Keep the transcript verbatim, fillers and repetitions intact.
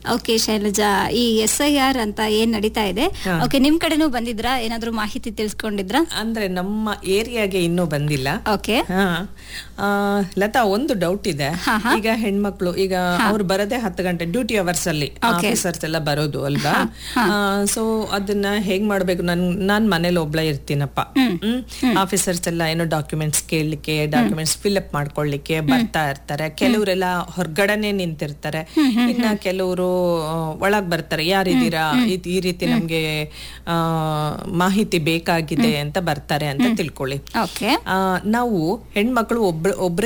Okay Shailaja, ಈ S I R ಅಂತ ಏನ್ ನಡೀತಾ ಇದೆ, ಓಕೆ ನಿಮ್ ಕಡೆನೂ ಬಂದಿದ್ರಾ? ಏನಾದ್ರು ಮಾಹಿತಿ ತಿಳ್ಸ್ಕೊಂಡಿದ್ರಾ? ಅಂದ್ರೆ ನಮ್ಮ ಏರಿಯಾಗೆ ಇನ್ನೂ ಬಂದಿಲ್ಲ. ಓಕೆ ಲತಾ, ಒಂದು ಡೌಟ್ ಇದೆ. ಈಗ ಹೆಣ್ಮಕ್ಳು ಈಗ ಅವ್ರು ಬರದೆ ಹತ್ತು ಗಂಟೆ ಡ್ಯೂಟಿ ಅವರ್ಸ್ ಅಲ್ಲಿ ಆಫೀಸರ್ಸ್ ಎಲ್ಲ ಬರೋದು ಅಲ್ವಾ? ಸೊ ಅದನ್ನ ಹೇಗ್ ಮಾಡ್ಬೇಕು? ನನ್ ನಾನ್ ಮನೇಲಿ ಒಬ್ಳ ಇರ್ತೀನಪ್ಪ. ಹ್ಮ್ ಆಫೀಸರ್ಸ್ ಎಲ್ಲ ಏನೋ ಡಾಕ್ಯುಮೆಂಟ್ಸ್ ಕೇಳಲಿಕ್ಕೆ, ಡಾಕ್ಯುಮೆಂಟ್ಸ್ ಫಿಲ್ಅಪ್ ಮಾಡ್ಕೊಳ್ಳಿಕ್ಕೆ ಬರ್ತಾ ಇರ್ತಾರೆ. ಕೆಲವರೆಲ್ಲ ಹೊರಗಡೆನೆ ನಿಂತಿರ್ತಾರೆ, ಇನ್ನ ಕೆಲವರು ಒಳಗ್ ಬರ್ತಾರೆ. ಯಾರಿದ್ದೀರಾ, ಈ ರೀತಿ ನಮ್ಗೆ ಆ ಮಾಹಿತಿ ಬೇಕಾಗಿದೆ ಅಂತ ಬರ್ತಾರೆ ಅಂತ ತಿಳ್ಕೊಳ್ಳಿ. ನಾವು ಹೆಣ್ಮಕ್ಳು ಒಬ್ರು ಒಬ್ರೇ